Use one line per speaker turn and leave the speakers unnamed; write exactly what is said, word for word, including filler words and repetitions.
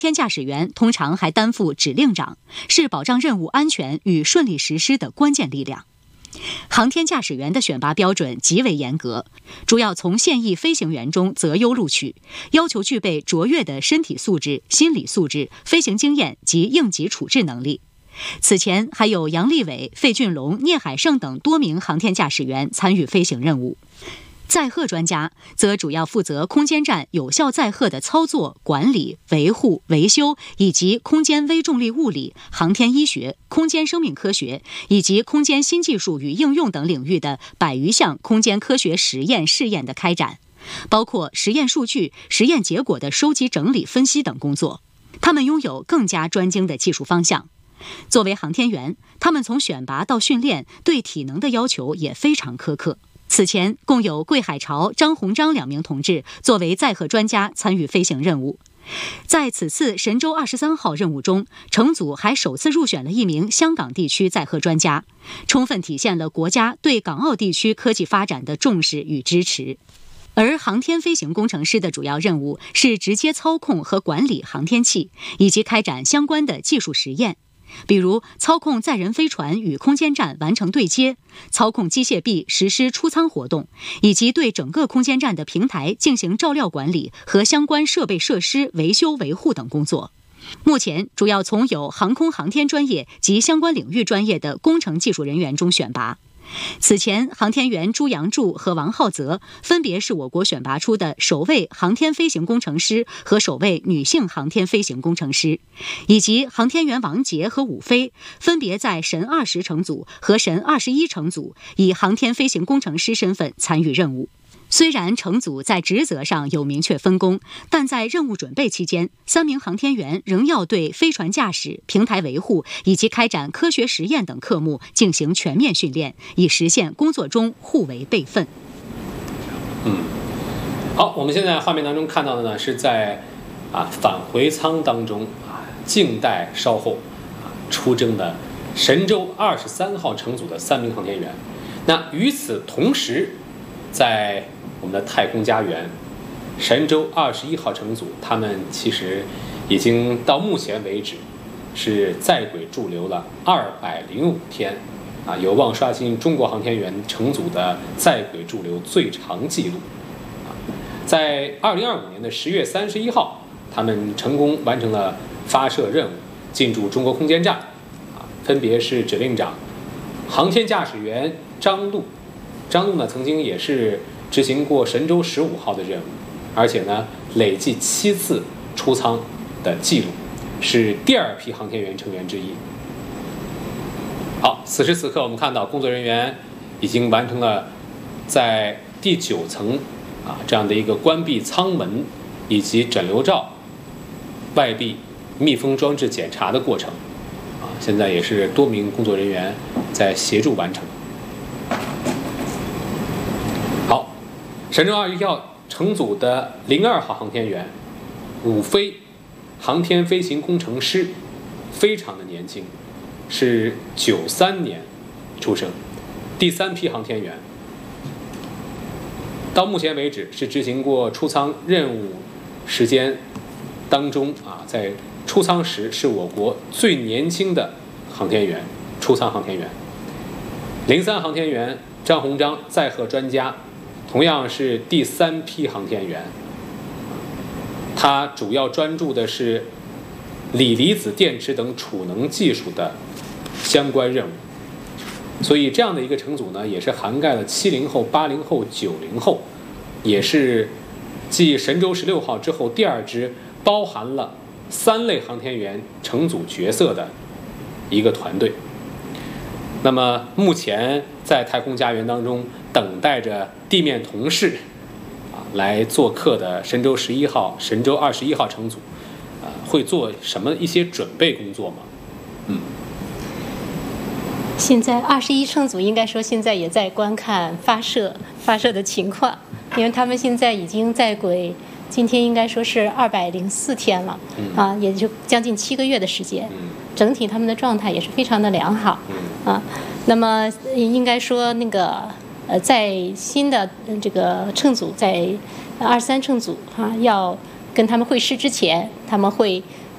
天驾驶员通常还担负指令长，是保障任务安全与顺利实施的关键力量。航天驾驶员的选拔标准极为严格，主要从现役飞行员中择优录取，要求具备卓越的身体素质、心理素质、飞行经验及应急处置能力。此前还有杨利伟、费俊龙、聂海胜等多名航天驾驶员参与飞行任务。载荷专家则主要负责空间站有效载荷的操作、管理、维护、维修，以及空间微重力物理、航天医学、空间生命科学以及空间新技术与应用等领域的百余项空间科学实验试验的开展，包括实验数据、实验结果的收集、整理、分析等工作。他们拥有更加专精的技术方向。作为航天员，他们从选拔到训练，对体能的要求也非常苛刻。此前共有桂海潮、张鸿章两名同志作为载荷专家参与飞行任务。在此次神舟二十三号任务中，乘组还首次入选了一名香港地区载荷专家，充分体现了国家对港澳地区科技发展的重视与支持。而航天飞行工程师的主要任务是直接操控和管理航天器，以及开展相关的技术实验。比如操控载人飞船与空间站完成对接，操控机械臂实施出舱活动，以及对整个空间站的平台进行照料管理和相关设备设施维修维护等工作。目前主要从有航空航天专业及相关领域专业的工程技术人员中选拔。此前，航天员朱杨柱和王浩泽分别是我国选拔出的首位航天飞行工程师和首位女性航天飞行工程师，以及航天员王杰和武飞分别在神二十乘组和神二十一乘组以航天飞行工程师身份参与任务。虽然乘组在职责上有明确分工，但在任务准备期间，三名航天员仍要对飞船驾驶、平台维护以及开展科学实验等科目进行全面训练，以实现工作中互为备份。
嗯，好，我们现在画面当中看到的呢，是在啊返回舱当中啊静待稍后啊出征的神舟二十三号乘组的三名航天员。那与此同时，在我们的太空家园神舟二十一号乘组，他们其实已经到目前为止是在轨驻留了二百零五天啊，有望刷新中国航天员乘组的在轨驻留最长记录。啊，在二零二五年的十月三十一号，他们成功完成了发射任务，进驻中国空间站。啊，分别是指令长、航天驾驶员张陆。张陆呢，曾经也是执行过神舟十五号的任务，而且呢，累计七次出舱的记录，是第二批航天员成员之一。好，此时此刻，我们看到工作人员已经完成了在第九层啊这样的一个关闭舱门以及整流罩外壁密封装置检查的过程啊，现在也是多名工作人员在协助完成。神舟二十一号乘组的零二号航天员武飞，航天飞行工程师，非常的年轻，是九三年出生，第三批航天员。到目前为止是执行过出舱任务时间当中啊，在出舱时是我国最年轻的航天员，出舱航天员。零三航天员张鸿章，载荷专家。同样是第三批航天员，他主要专注的是锂离子电池等储能技术的相关任务，所以这样的一个乘组呢，也是涵盖了七零后、八零后、九零后，也是继神舟十六号之后第二支包含了三类航天员乘组角色的一个团队。那么目前在太空家园当中等待着地面同事啊来做客的神舟十一号、神舟二十一号乘组，啊会做什么一些准备工作吗？嗯，
现在二十一乘组应该说现在也在观看发射发射的情况，因为他们现在已经在轨，今天应该说是二百零四天了，嗯、啊，也就将近七个月的时间。嗯，整体他们的状态也是非常的良好。嗯啊，那么应该说那个呃，在新的这个乘组，在二十三乘组啊，要跟他们会师之前，他们会